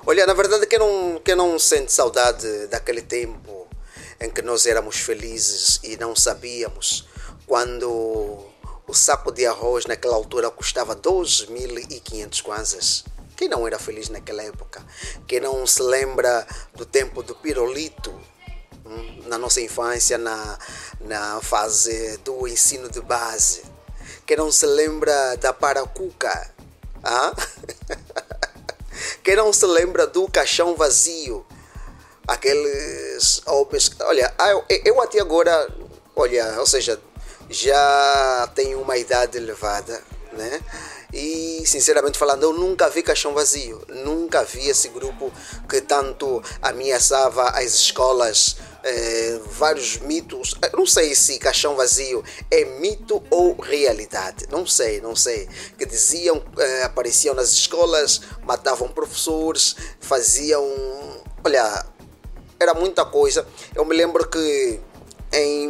Olha, na verdade, quem não sente saudade daquele tempo em que nós éramos felizes e não sabíamos quando o saco de arroz naquela altura custava 2.500 kwanzas. Quem não era feliz naquela época? Quem não se lembra do tempo do pirulito? Na nossa infância, na fase do ensino de base. Quem não se lembra da paracuca? Ah? Quem não se lembra do caixão vazio? Aqueles homens. Olha, eu até agora, olha, ou seja, já tenho uma idade elevada, né? E sinceramente falando, eu nunca vi caixão vazio, nunca vi esse grupo que tanto ameaçava as escolas, vários mitos. Eu não sei se caixão vazio é mito ou realidade, não sei, que diziam, apareciam nas escolas, matavam professores, faziam, olha, era muita coisa. Eu me lembro que em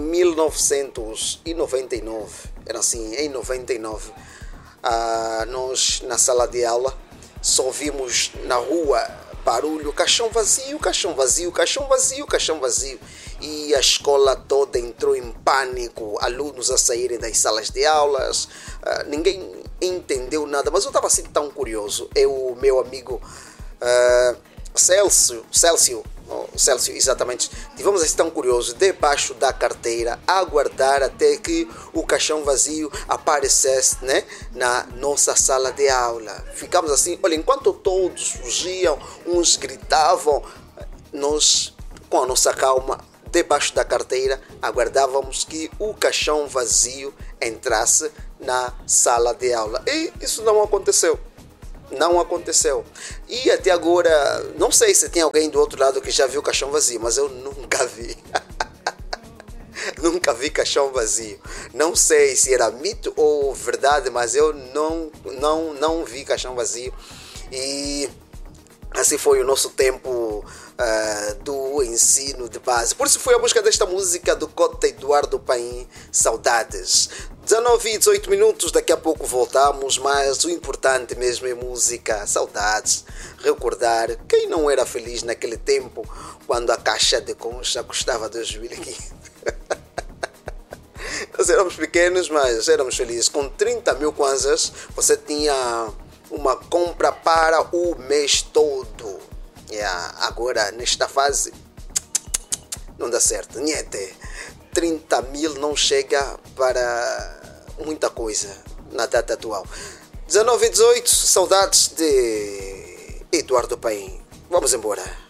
1999, era assim, em 99, nós na sala de aula só vimos na rua barulho, caixão vazio, caixão vazio, caixão vazio, caixão vazio. E a escola toda entrou em pânico, alunos a saírem das salas de aulas, ninguém entendeu nada, mas eu estava assim tão curioso. Eu, meu amigo Célcio, exatamente. Tivemos assim tão curiosos, debaixo da carteira, a aguardar até que o caixão vazio aparecesse, né, na nossa sala de aula. Ficamos assim, olha, enquanto todos fugiam, uns gritavam, nós, com a nossa calma, debaixo da carteira, aguardávamos que o caixão vazio entrasse na sala de aula. E isso não aconteceu. Não aconteceu. E até agora, não sei se tem alguém do outro lado que já viu caixão vazio, mas eu nunca vi. Nunca vi caixão vazio. Não sei se era mito ou verdade, mas eu não vi caixão vazio. E assim foi o nosso tempo do ensino de base. Por isso foi a busca desta música do Cota Eduardo Paim, Saudades. 19 e 18 minutos, daqui a pouco voltamos, mas o importante mesmo é música, saudades, recordar quem não era feliz naquele tempo, quando a caixa de concha custava 2.500. Nós éramos pequenos, mas éramos felizes. Com 30 mil kwanzas, você tinha uma compra para o mês todo. Agora, nesta fase, não dá certo. Niente. 30 mil não chega para muita coisa na data atual. 19 e 18, saudades de Eduardo Paim. Vamos embora.